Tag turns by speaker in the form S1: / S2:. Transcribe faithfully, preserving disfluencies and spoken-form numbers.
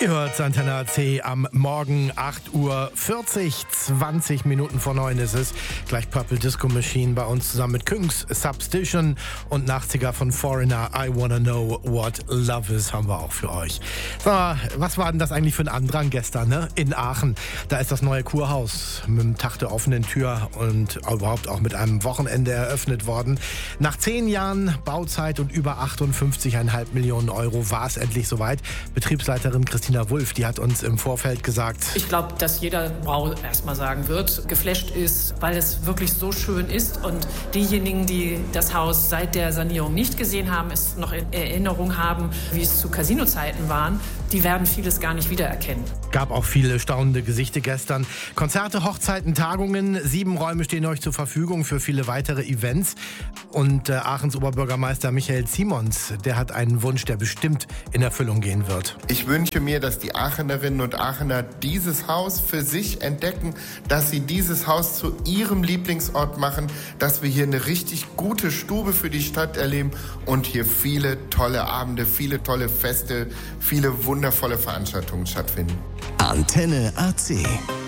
S1: Ihr hört Antenne A C am Morgen acht Uhr vierzig, zwanzig Minuten vor neun ist es. Gleich Purple Disco Machine bei uns zusammen mit Küngs, Substitution und Nachziger von Foreigner, I Wanna Know What Love Is haben wir auch für euch. So, was war denn das eigentlich für ein Andrang gestern, ne? In Aachen. Da ist das neue Kurhaus mit dem Tag der offenen Tür und überhaupt auch mit einem Wochenende eröffnet worden. Nach zehn Jahren Bauzeit und über achtundfünfzig Komma fünf Millionen Euro war es endlich soweit. Betriebsleiterin Christina Wulff, die hat uns im Vorfeld gesagt:
S2: Ich glaube, dass jeder Wow erstmal sagen wird, geflasht ist, weil es wirklich so schön ist. Und diejenigen, die das Haus seit der Sanierung nicht gesehen haben, es noch in Erinnerung haben, wie es zu Casino-Zeiten waren, die werden vieles gar nicht wiedererkennen.
S1: Gab auch viele staunende Gesichter gestern. Konzerte, Hochzeiten, Tagungen. Sieben Räume stehen euch zur Verfügung für viele weitere Events. Und äh, Aachens Oberbürgermeister Michael Simons, der hat einen Wunsch, der bestimmt in Erfüllung gehen wird.
S3: Ich wünsche mir, dass die Aachenerinnen und Aachener dieses Haus für sich entdecken, dass sie dieses Haus zu ihrem Lieblingsort machen, dass wir hier eine richtig gute Stube für die Stadt erleben und hier viele tolle Abende, viele tolle Feste, viele wundervolle Veranstaltungen stattfinden.
S4: Antenne A C.